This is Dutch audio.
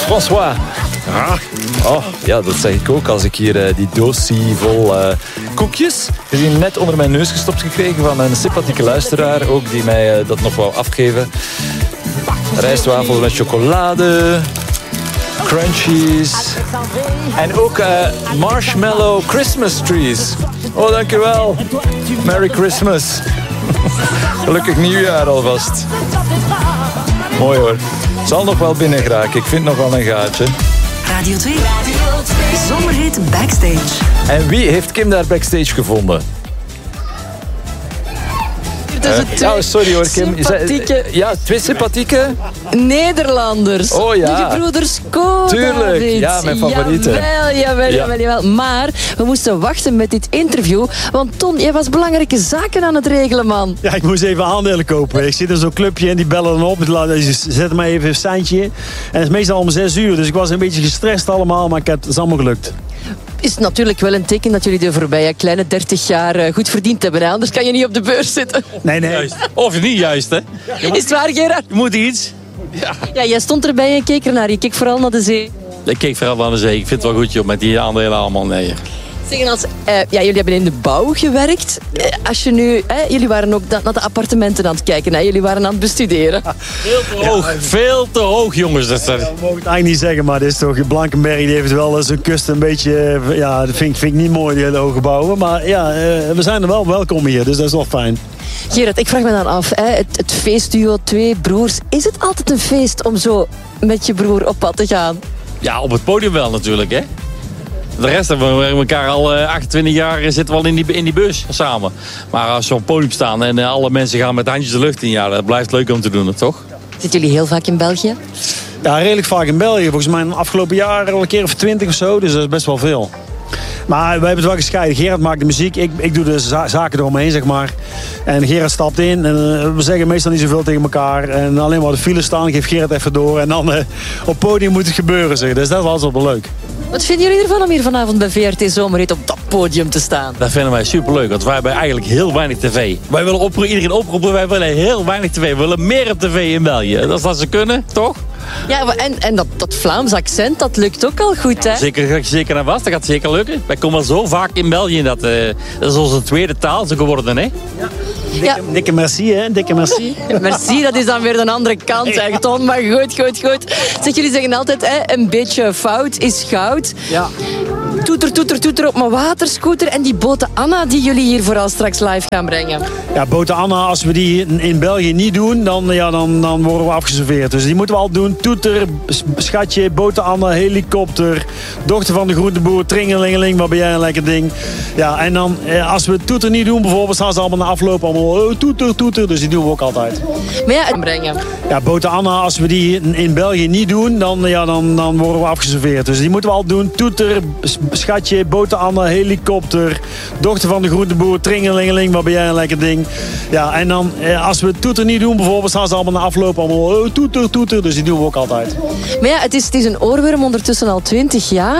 François. Oh, ja, dat zeg ik ook als ik hier die doos zie vol koekjes. Ik heb die net onder mijn neus gestopt gekregen van een sympathieke luisteraar. Ook die mij dat nog wou afgeven. Rijstwafels met chocolade. Crunchies. En ook marshmallow Christmas trees. Oh, dankjewel. Merry Christmas. Gelukkig nieuwjaar alvast. Mooi hoor. Zal nog wel binnen geraken. Ik vind nog wel een gaatje. Radio 2. Zomerhit Backstage. En wie heeft Kim daar backstage gevonden? Sorry hoor, Kim. Ja, twee sympathieke Nederlanders. Oh ja. De gebroeders Kool. Tuurlijk, ja, mijn favorieten. Jawel. Maar we moesten wachten met dit interview. Want Ton, jij was belangrijke zaken aan het regelen, man. Ja, ik moest even aandelen kopen. Ik zit in zo'n clubje en die bellen dan op. Ze zetten mij even een seintje in. En het is meestal om 6 uur. Dus ik was een beetje gestrest allemaal. Maar het is allemaal gelukt. Is natuurlijk wel een teken dat jullie de voorbije kleine 30 jaar goed verdiend hebben. Hè? Anders kan je niet op de beurs zitten. Nee. Juist. Of niet juist, hè? Is het waar, Gerard? Je moet iets. Ja, jij stond erbij en keek ernaar. Je keek vooral naar de zee. Ik keek vooral naar de zee. Ik vind het wel goed, joh, met die aandelen allemaal. Nee. Jullie hebben in de bouw gewerkt. Als je nu, jullie waren ook naar de appartementen aan het kijken. Hè? Jullie waren aan het bestuderen. Veel te hoog. Veel te hoog, jongens. We mogen het eigenlijk niet zeggen, maar dit is toch Blankenberg. Die heeft wel zijn kust een beetje... Ja, dat vind ik niet mooi, die hele hoge bouwen. Maar ja, we zijn er wel welkom hier. Dus dat is wel fijn. Gerard, ik vraag me dan af. Het feestduo, 2 broers. Is het altijd een feest om zo met je broer op pad te gaan? Ja, op het podium wel natuurlijk, hè. De rest hebben we elkaar al 28 jaar zitten we al in die bus samen. Maar als we op het podium staan en alle mensen gaan met handjes de lucht in, ja, dat blijft leuk om te doen, toch? Zitten jullie heel vaak in België? Ja, redelijk vaak in België. Volgens mij de afgelopen jaren al een keer of 20 of zo. Dus dat is best wel veel. Maar we hebben het wel gescheiden. Gerard maakt de muziek. Ik doe de zaken eromheen, zeg maar. En Gerard stapt in. En we zeggen meestal niet zoveel tegen elkaar. En alleen maar de file staan, geeft Gerard even door. En dan op het podium moet het gebeuren, zeg. Dus dat was altijd wel leuk. Wat vinden jullie ervan om hier vanavond bij VRT Zomerhit op dat podium te staan? Dat vinden wij superleuk, want wij hebben eigenlijk heel weinig tv. Wij willen iedereen oproepen, wij willen heel weinig tv. We willen meer op tv in België. Dat is wat ze kunnen, toch? Ja, en dat Vlaams accent, dat lukt ook al goed, hè? Zeker en vast, dat gaat zeker lukken. Wij komen al zo vaak in België, dat is onze tweede taal zo geworden, hè? Ja. Dikke merci, hè? Dikke merci. Merci, dat is dan weer de andere kant, hè, Ton. Maar goed. Zeg, jullie zeggen altijd, een beetje fout is goud. Ja. Toeter op mijn waterscooter. En die bote Anna die jullie hier vooral straks live gaan brengen. Ja, bote Anna, als we die in België niet doen, dan worden we afgeserveerd. Dus die moeten we al doen. Toeter, schatje, bote Anna, helikopter, dochter van de groenteboer, tringelingeling, wat ben jij een lekker ding. Ja, en dan, als we toeter niet doen, bijvoorbeeld, staan ze allemaal na afloop allemaal toeter. Dus die doen we ook altijd. Maar ja, brengen. Ja, bote Anna, als we die in België niet doen, dan worden we afgeserveerd. Dus die moeten we al doen. Toeter, schatje, bote Anna, helikopter, dochter van de groenteboer, tringelingeling, wat ben jij een lekker ding. Ja, en dan, als we toeter niet doen, bijvoorbeeld, staan ze allemaal na afloop allemaal toeter. Dus die doen we ook altijd. Maar ja, het is een oorworm ondertussen al 20 jaar.